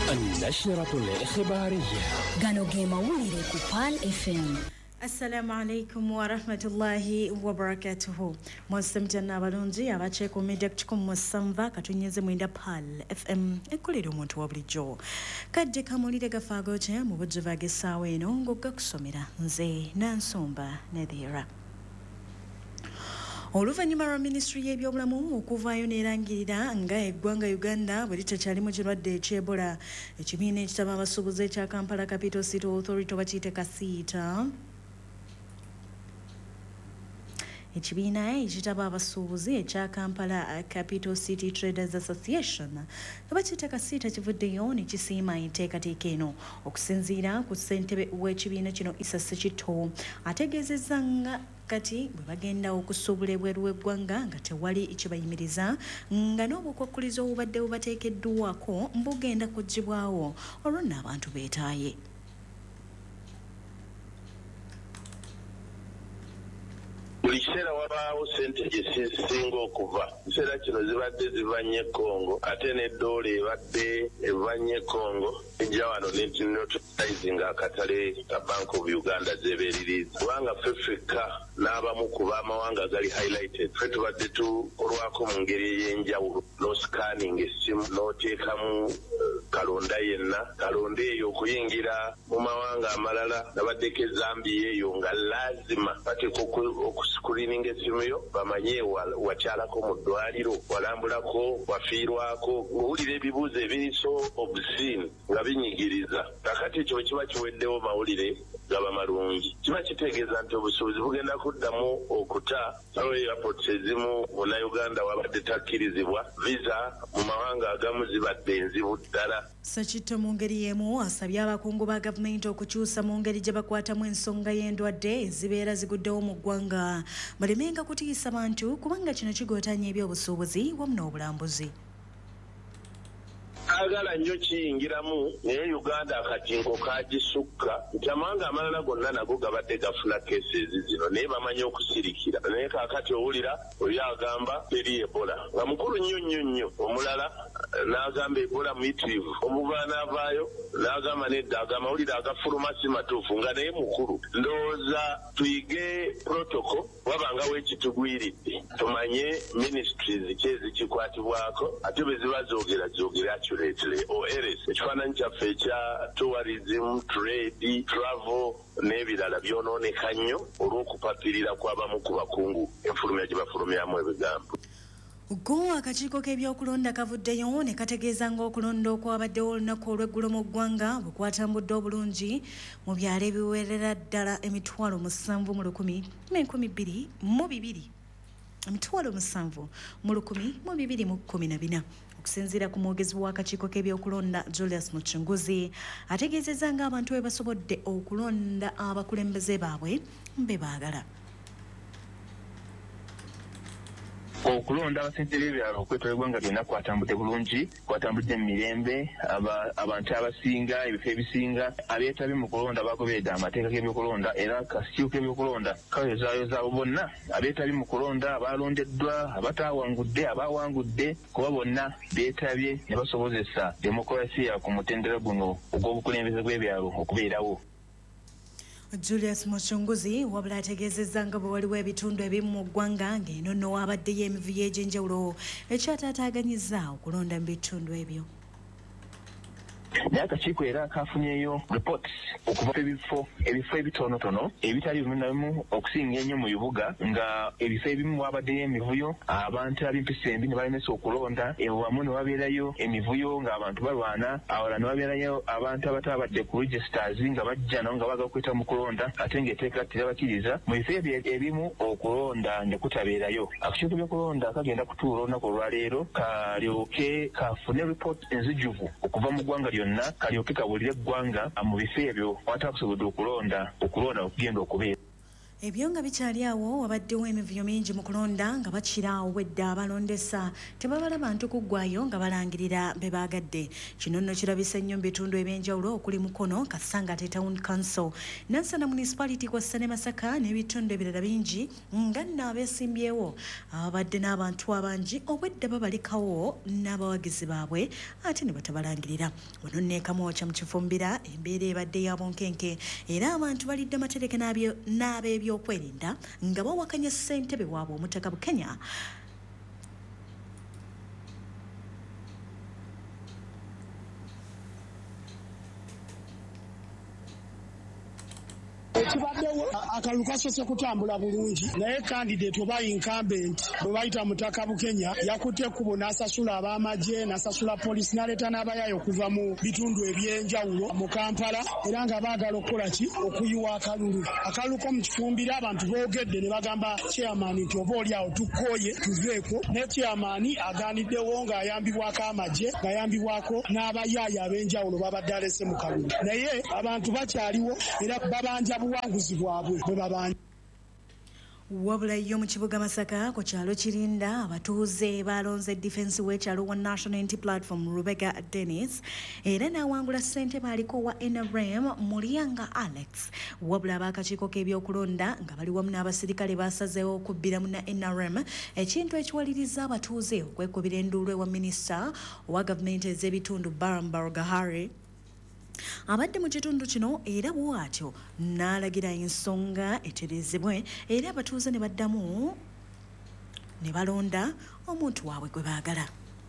النشرة الإخبارية غانوغي موليري كوبال FM. Assalamu alaikum wa rahmatullahi wa barakatuhu. Mwasemtana balungi abacheko media kutuku musamva katunyeze mwenda PAL FM ekolera omuntu wa bulijjo. Kadde kamulire gafago kye mu bujjuva gesaawe eno ng'ogga kusomera nze Nansumba Nedhira. Oluvannyuma lwa minisitule y'ebyobulamu okuvaayo n'erangirira nga eggwanga Uganda bwe litakyali mu kirwadde eky'Ebola, ekibiina ekitaba abasuubuzi ekya Kampala Capital City Authority bakiyite Kasiita. Ekibiina ekitaba abasuubuzi ekya Kampala Capital City Traders Association bakiyite Kasiita kivuddeyo ne kisiima enteekateeka eno. Okusinziira ku ssentebe w'ekibiina kino Issa Sekitto ategeezezza nga kati bwe bagenda okusuubula ebweru w'eggwanga nga tewali ekibayimiriza nga n'obukwakkulizo obubadde bubateekeddwako mbugenda kuggyibwawo olwo nno abantu beetaaye. Buli kiseera wabaawo ssente gye zisinga okuva. Ekiseera kino zibadde zivanye Congo ate n'eddola ebadde evanye Congo ejja wano n'enotizing akatale ka Bank of Uganda zebeeririza. Kubanga ffe ffekka n'abamu ku b'amawanga gali highlighted ffe tubadde tukolwako mu ngeri ey'enjawulo n'oscanning essimu n'oteekamu kalonda yenna. Kalonda eyo okuyingira mu mawanga amalala nabaddeko eZambia eyo nga lazima bateeka screening essimu yo bamanye wakyalako mu ddwaliro walambulako wafiirwako owulira ebibuuzo ebiriso obscene nga binyigiriza. Kakati ekyo bwe kiba kiweddewo mawulire gaba malungi kiba kitegeeza nti obusuubuzi bugenda kuddamu okuta airports ezimu Munnayuganda wabadde takkirizibwa visa mu mawanga agamu zibadde enzibu ddala. Sekitto mu ngeri y'emu asabye abakungu ba gavumenti okukyusa mu ngeri gye bakwatamu ensonga y'endwadde ezibeera ziguddewo mu ggwanga balemenga kutiisa bantu kubanga kino kigootanya ebyobusuubuzi wamu n'obulambuzi. Agala nnyo kiyingiramu naye Uganda akatinko kagisukka nti amawanga amalala gonna nago gabadde gafuna cases zino naye bamanyi okusirikira naye kaakati owulira oli agamba eri Ebola nga mukulu nnyo omulala n'agamba Ebola muyitirivu omuva n'avaayo n'agamba nedda agamba owulira agafuluma si matuufu nga naye mukulu. Ndowooza tuyige protocol wabangawo ekitugwiridde tumanye ministries ki ezikikwatibwako ate bwe ziba zoogera ORS ekifaananyi kyaffe ekya tourism, trade, travel n'ebirala byonooneka nnyo olw'okupapirira kw'abamu ku bakungu enfulumya gye bafulumyamu ebigambo. Go akakiiko k'ebyokulonda kavuddeyo ne kategeeza ng'okulonda okwabaddewo olunaku olw'eggulo mu ggwanga bwe kwatambudde obulungi mu byalo ebiwerera ddala 7,214. Okusinziira ku mwogezi w'akakiiko k'ebyokulonda Julius Muchunguzi ategeezezza ng'abantu bwe basobodde okulonda abakulembeze baabwe be baagala. Okulonda abasentebe b'ebyalo okwetoola eggwanga byonna kwatambudde bulungi, kwatambudde mu mirembe. Abantu abasinga ebifo ebisinga abeetabye mu kulonda bagoberedde amateeka g'ebyokulonda era akakiiko k'ebyokulonda kaweezaayoza abo bonna abeetabye mu kulonda abalondeddwa abataawangudde abaawangudde kuba bonna beetabye ne basobozesa demokolasiya ku mutendera guno ogw'obukulembeze bw'ebyalo okubeerawo. Julius Muchunguzi wabula ategeezezza nga bwe waliwo ebitundu ebimu mu ggwanga ng'eno nno wabaddeyo emivuyo egy'enjawulo ekyataataaganyizza okulonda mu bitundu ebyo. Naye akakiiko era kafunyeyo reports okuva ebifo ebitonotono ebitali bimu na bimu okusinga ennyo mu bibuga nga ebifo ebimu wabaddeyo emivuyo abantu ab'empisa embi ne balemesa okulonda wamu ne wabeerayo emivuyo ng'abantu balwana awala ne wabeerayo abantu abatabadde ku registers nga bajja nabo nga baagala okweta mu kulonda ate ng'eteeka terabakiriza mu bifo ebimu okulonda ne kutabeerayo. Akakiiko by'okulonda kagenda kutuula olunaku olwaleero kalyoke kafune report enzijuvu okuva mu ggwanga lyonna kalyoke kabuulire eggwanga mu bifo ebyo watakusobodde okulonda okugenda okubeera. Ebyo nga bikyali awo wabaddewo emivuyo mingi mu kulonda nga bakira obwedda abalondesa tebabala bantu kuggwayo nga balangirira be baagadde. Kino nno kirabise nnyo mu bitundu ebyenjawulo okuli Mukono, Kasangate Town Council, Nansana Municipality kwassa ne Masaka n'ebitundu ebirala bingi nga nno abeesimbyewo ababadde n'abantu abangi obwedda babalekawo n'abawagizi baabwe ate ne batabalangirira. Wano neekamwoca mu kifumbira embeera ebadde ya bunkenke era abantu balidde amatereke n'abeebyo okwerinda nga bawakanya ssentebe waabwe Omutaka Bukenya ekibaddewo akalulu kasoose kutambula bulungi naye candidate oba incumbent bwe bayita Mutaka Bukenya yakutte ekkubo n'asasula ab'amagye n'asasula poliisi n'aleeta n'abayaayo okuva mu bitundu ebyenjawulo mu Kampala era nga baagala okukola ki okuyiwa akalulu ko mu kifumbira abantu boogedde ne bagamba chairman nti oba oli awo tukkooye tuveeko ne chairman agaaniddewo ng'ayambibwako amagye ng'ayambibwako n'abayaayo ab'enjawulo babadde alese mu kalulu naye abantu bakyaliwo era babanja buwanguzi bwabwe bwe babanja. Wabula yo mu kibuga Masaka ku kyalo Kirinda abatuuze balonze defense w'ekyalo wa National Unity Platform Rebecca Dennis era n'awangula ssentebe aliko wa NRM Mulianga Alex. Wabula ab'akakiiko k'ebyokulonda nga bali wamu n'abasirikale basazeewo okubbira mu na NRM ekintu ekiwaliriza abatuuze okwekubira enduulu ewa minisita owa gavumenti ez'ebitundu Barambara Gahare abadde mu kitundu kino era bw'atyo n'alagira ensonga eterezebwe era abatuuze ne baddamu ne balonda omuntu waabwe gwe baagala.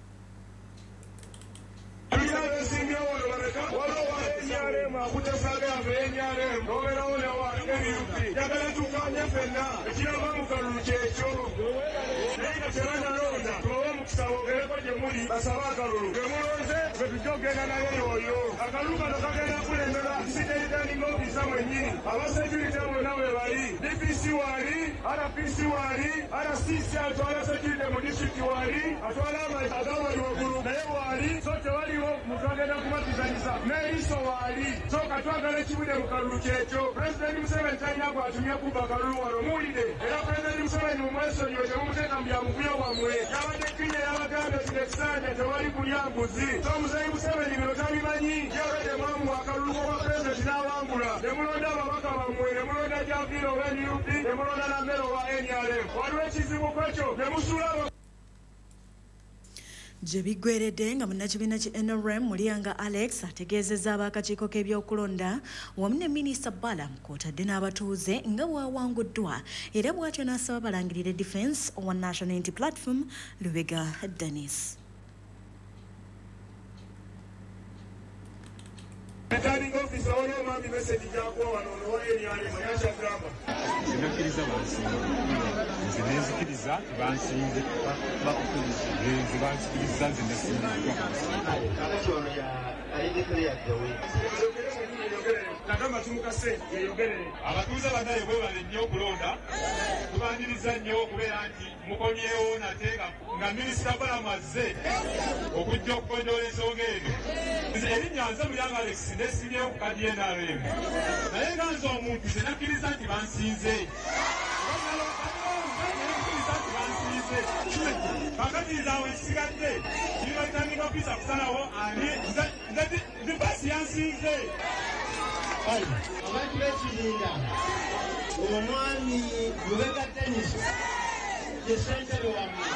President Museveni talina gwatumya kubba akalulu wano muwulire era President Museveni mumwesonyiwe temumuteeka mu byamukuya wammwe yabadde Kenya yabagambye nti ekisanja tewali kulya mbuzi so Muzeeyi Museveni bino tabimanyi yabadde mwamu akalulu k'obwa President n'awangula ne mulonda ababaka bammwe ne mulonda Javiro owa NUP ne mulonda Namero owa NRM waliwo ekizibu kwekyo ne musuula gye biggweredde nga munnakibiina ki NRM Mulianga Alex ategeezezza ab'akakiiko k'ebyokulonda wamu ne minisita Bala kw'otadde n'abatuuze nga bwawanguddwa era bw'atyo n'asaba balangirire defense owa National Unity Platform Lubega Dennis. Returning officer ono mami message gyakwa wano ono NRM yakyagamba zinakkiriza zinezikiriza bansinze zibansikiriza zinesinga abatuuze banaye bwebale nnyo okulonda tubaniriza nnyo okubeera nti mukomyewo nate nga minisita Balamu azze okujja okugonjoola ensonga eno erinnya nze Mulianga Alex nesimyewo ku kadi NRM naye nga nze omuntu zenakkiriza nti bansinze kakati zaawe ekisigadde kiribaitaninga ofisa kusalawo ani nze yansinze abantu b'ekirinda omwami Lubega Dennis ye ssentebe wammwe.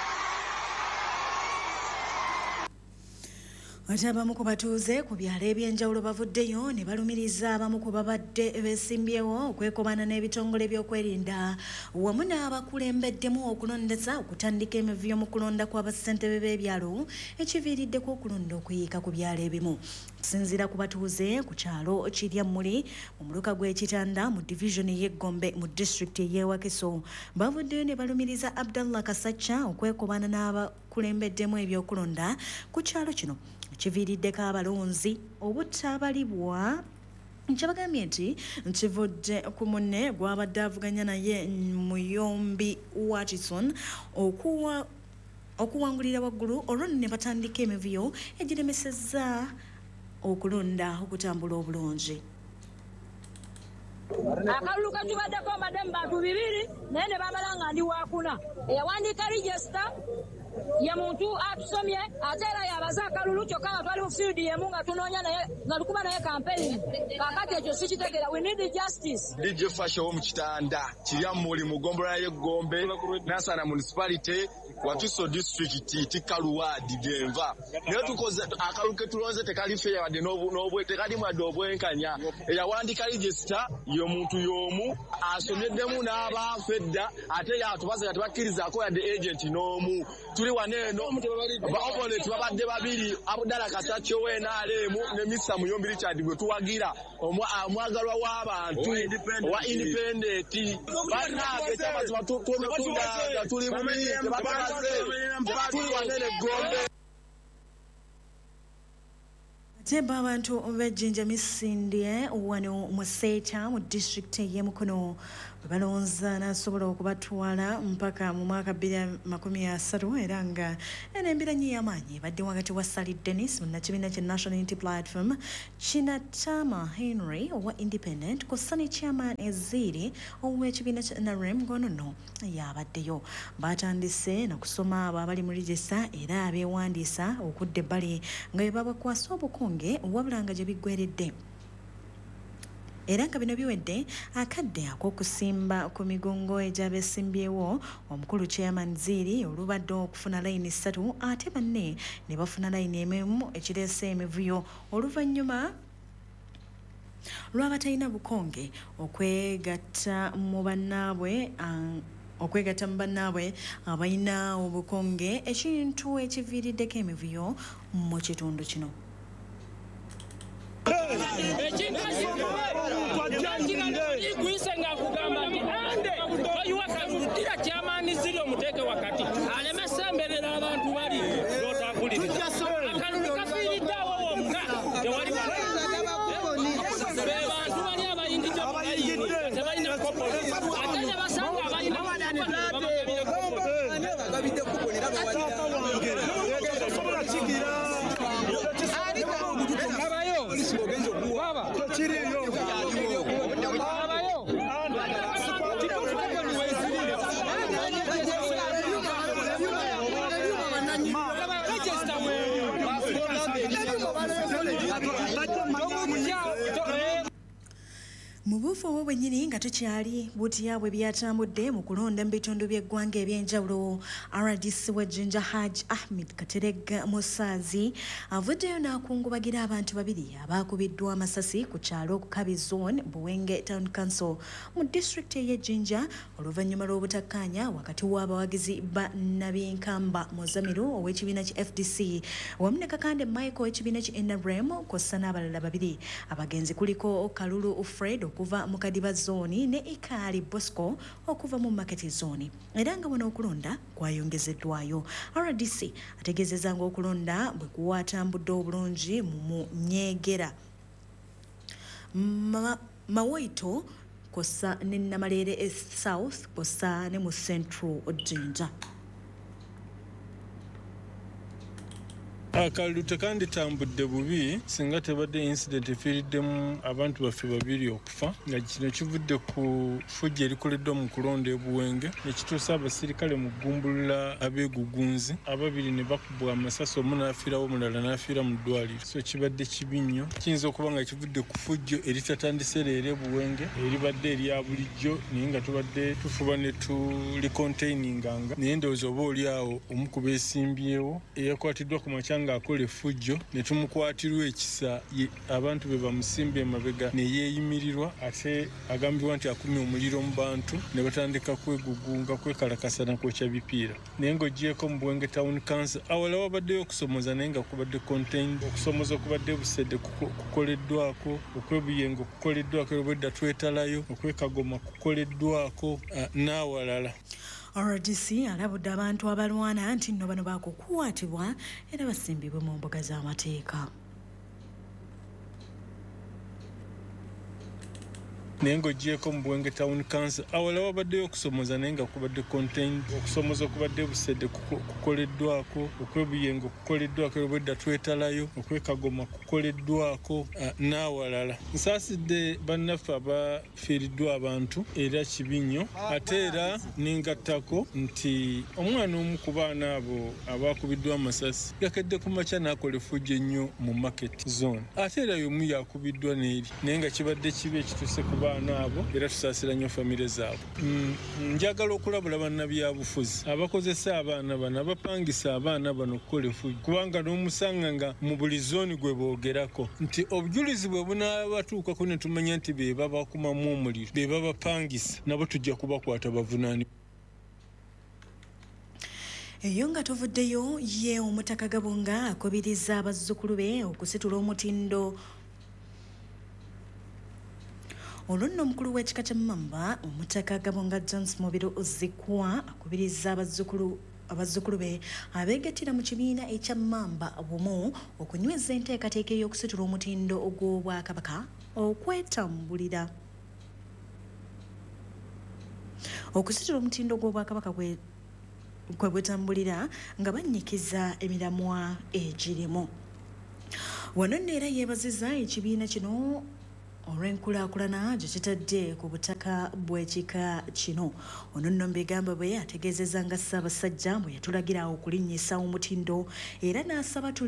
Ate abamu ku batuuze ku byalo ebyenjawulo bavuddeyo ne balumiriza abamu ku babadde beesimbyewo okwekobana n'ebitongole by'okwerinda wamu n'abakulembeddemu okulondeza okutandika emivuyo mu kulonda kw'abassentebe b'ebyalo ekiviiriddeko okulonda okuyiika ku byalo ebimu. Okusinziira ku batuuze ku kyalo kirya Muli mu muluka gw'Ekitanda mu divisioni y'Eggombe mu disitulikiti y'e Wakiso bavuddeyo ne balumiriza Abdallah Kasacca okwekobana n'abakulembeddemu ebyokulonda ku kyalo kino kiviiriddeko abalonzi obutabalibwa kyabagambye nti kivudde ku munne gw'abadde avuganya naye Muyombi Watson okuwangulira waggulu olwo ne batandika emivuyo egiremesezza okulonda okutambula obulungi. akalulu katubaddeko mademu bantu 2 naye ne bamala nga ndi wakuna eyawandiika register ye muntu atusomye ate era yabaza akalulu kyokka nga twali mu field yemu nga tunoonya naye nga tukuba naye campaign kakati ekyo sikitegera we need justice. DJ Fasho wo mu kitanda kiryamuli mu ggombolola y'eggombe Nansana municipality Wakiso district tikaluwadi Denva naye tukoze akalulu ke tulonze tekali fair wadde n'obwe tekali mwadde obwenkanya eyawandika register yo muntu y'omu asomyeddemu n'abaafedda ate yatubaza nga tebakkirizaako yadde agent n'omu tuli waneeno ba opponent babadde babiri Abdala Kasakyo w'NRM ne Mr. Muyombi Richard gwe tuwagira omwagalwa w'abantu wa independent bannange kyamazima tunda tuli bubiri tuli waneeno eggombe. Temba abantu bejjinja misindye wano mu Seeta mu district y'e Mukono balonza nasobola okubatwala mpaka mu mwaka 2030 era nga enembera nyi y'amaanyi badde wakati wa Sally Dennis mu kibiina kya National Unity Platform Kinatama Henry owa Independent ko Sunny Chairman Eziri ow'ekibiina kya NRM gonono yabaddeyo batandise nakusoma abo abali mu register era abeewandiisa okudda ebbali nga bwe babakwasa obukunge wabula nga gye biggweredde. Era nga bino biwedde akadde ak'okusimba ku migongo egy'abeesimbyewo omukulu Chairman Ziri olubadde okufuna layini 3 ate banne ne bafuna layini ememu ekireese emivuyo oluvannyuma lw'abatalina bukonge okwegatta mu bannaabwe abalina obukonge ekintu ekiviiriddeko emivuyo mu kitundu kino. Igwise nga kugamba nti ande oyiwaka mutira kyamaani ziri omuteeke wakati aleme semberera abantu bali lwotakuliriza akalulu kafiiriddeawo wonna tewali bantu bali abayingijo tebalina kopo ate ne basanga abalina Mubufu obwo bwennyini nga tukyali butya bwe byatambudde mu kulonda mu bitundu by'eggwanga eby'enjawulo. RDC w'Ejjinja Hajj Ahmed Katerega Musaazi avuddeyo n'akungubagira abantu babiri abaakubiddwa amasasi ku kyalo Okukabi Zone Buwenge Town Council mu district y'Ejjinja oluvannyuma lw'obutakkaanya wakati w'abawagizi ba Nabinkamba Muzamiru ow'ekibiina ki FDC wamu ne Kakande Michael ow'ekibiina ki NRM kw'ossa n'abalala babiri. Abagenzi kuliko Kalulu Fred okuva mu Kadiba Zone ne Ikali Bosco okuva mu Market Zone. Era nga wano okulonda kwayongezeddwayo. RDC ategeezezza nga okulonda bwe kuwatambudde obulungi mu Nyegera Mawoito kosa ne Namalere South kosa ne mu Central Ojjinja. Akalulu tekanditambudde bubi singa tebadde incident efiiriddemu abantu baffe babiri okufa nga kino kivudde ku ffujja erikoleddwa mu kulonda ebuwenge nekituusa abasirikale mu ggumbulula abeegugunzi ababiri ne bakubwa amasasi omu n'afiirawo omulala n'afiira mu ddwaliro so kibadde kibi nnyo kiyinza okuba nga kivudde ku ffujjo eritatandise leero ebuwenge eribadde erya bulijjo naye nga tubadde tufuba ne tulicontaininganga naye ndowooza oba oli awo omu ku beesimbyewo eyakwatiddwa ku makya nga akola effujjo ne tumukwatirwa ekisa abantu be bamusimba emabega ne yeeyimirirwa ate agambibwa nti akumye omuliro mu bantu ne batandika kwegugunga kwekalakasa nakwokya bipiira naye ng'ogyeko mu Buwenge Town Council awala wabaddeyo okusomoza naye nga kubadde contained okusomoza okubadde busedde kukoleddwako okwebuyengo kukoleddwako obwedda twetalayo okwekagoma kukoleddwako n'awalala. RDC alabudde abantu abalwana nti nno bano baakukwatibwa era basimbibwe mu mbuga z'amateeka. naye ng'ogyeko mu Bwenge Town Council awala wabaddeyo okusomoza naye nga kubadde contained okusomoza okubadde busedde kukoleddwako okwebuyengo kukoleddwako obwedda twetalayo okwekagoma kukoleddwako n'awalala nsaasidde bannaffe abafiiriddwa abantu era kibi nnyo ate era ningattako nti omwana omu ku baana abo abakubiddwa amasasi yakedde ku makya n'akola effujjo ennyo mu market zone ate era y'omu yakubiddwa n'eri naye nga kibadde kibi ekituuse ku baana abo era tusaasira nnyo famire zaabwe njagala okulabula bannabyabufuzi abakozesa abaana bano abapangisa abaana bano okukola effujjo kubanga n'omusanga nga mu buli zooni gwe boogerako nti obujulizi bwe bunaabatuukako ne tumanya nti be babakumamu omuliro be babapangisa nabo tujja kubakwata bavunaanibwa. Eyo nga tuvuddeyo ye Omutaka Gabunga akubiriza abazzukulu be okusitula omutindo. Olunno omukulu w'ekika kya Mamba Omutaka Gabunga Jones Mubiro Ozikwa akubiriza abazzukulu be abeegattira mu kibiina ekya Mamba Bumu okunyweza enteekateeka ey'okusitula omutindo ogw'Obwakabaka okwetambulira. Okusitula omutindo gw'Obwakabaka kwe bwetambulira nga bannyikiza emiramwa egirimu. Wano nno era yeebaziza ekibiina kino olw'enkulaakulana gye kitadde ku butaka bw'ekika kino. Ono nno mbigamba bwe ategeezezza nga Ssaabasajja bwe yatulagira okulinnyisa omutindo era n'asaba